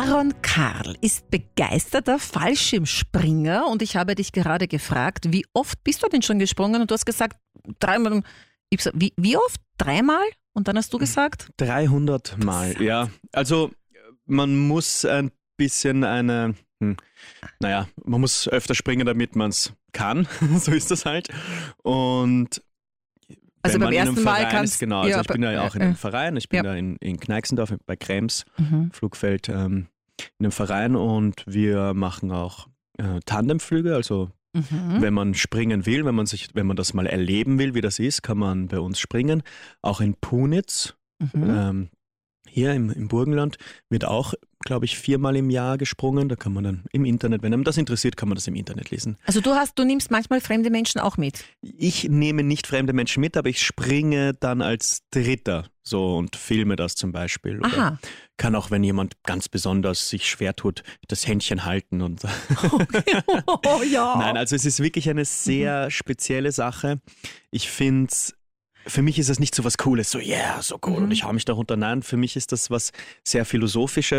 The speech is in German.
Aaron Karl ist begeisterter Fallschirmspringer und ich habe dich gerade gefragt, wie oft bist du denn schon gesprungen? Und du hast gesagt, 3-mal. Ich hab gesagt, wie oft? 3-mal? Und dann hast du gesagt? 300 Mal, ja. Also man muss ein bisschen man muss öfter springen, damit man es kann. So ist das halt. Und also beim ersten Mal kannst du... Genau, also ich bin ja auch in einem Verein. Ich bin da in Kneixendorf bei Krems, Flugfeld, in einem Verein und wir machen auch Tandemflüge, also wenn man springen will, wenn man das mal erleben will, wie das ist, kann man bei uns springen. Auch in Punitz, hier im Burgenland, wird auch, glaube ich, 4-mal im Jahr gesprungen. Da kann man dann im Internet, wenn einem das interessiert, kann man das im Internet lesen. Also du nimmst manchmal fremde Menschen auch mit? Ich nehme nicht fremde Menschen mit, aber ich springe dann als Dritter so und filme das zum Beispiel. Oder kann auch, wenn jemand ganz besonders sich schwer tut, das Händchen halten. Und okay. Oh, ja. Nein, also es ist wirklich eine sehr spezielle Sache. Ich finde es... Für mich ist das nicht so was Cooles, so so cool und ich hau mich da runter. Nein, für mich ist das was sehr Philosophisches.